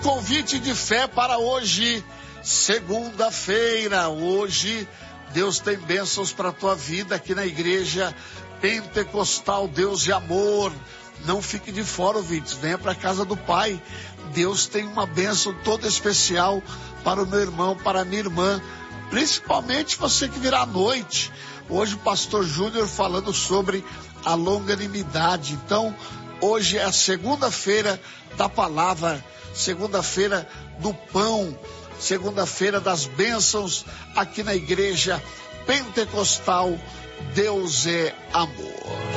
Convite de fé para hoje, segunda-feira. Hoje, Deus tem bênçãos para a tua vida aqui na igreja Pentecostal Deus de Amor. Não fique de fora, ouvintes. Venha para a casa do Pai. Deus tem uma bênção toda especial para o meu irmão, para a minha irmã. Principalmente você que virá à noite. Hoje o pastor Júnior falando sobre a longanimidade. Então, hoje é a segunda-feira da palavra, segunda-feira do pão, segunda-feira das bênçãos aqui na igreja Pentecostal Deus é Amor.